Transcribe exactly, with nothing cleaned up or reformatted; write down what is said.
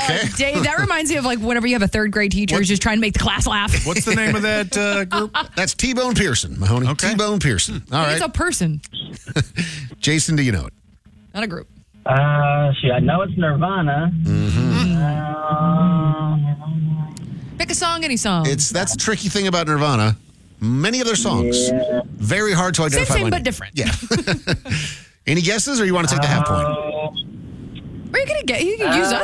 Okay. Dave, that reminds me of like whenever you have a third grade teacher who's just trying to make the class laugh. What's the name of that uh, group? That's T-Bone Pearson, Mahoney. Okay. T-Bone Pearson. All I think right. It's a person, Jason, do you know it? not a group. Uh, shoot, I know it's Nirvana. Mm-hmm. Uh, Pick a song, any song. It's That's the tricky thing about Nirvana. Many of their songs. Yeah. Very hard to Same, identify. same, by but name. different. Yeah. Any guesses, or you want to take the half point? uh, Where are you going to get? You can use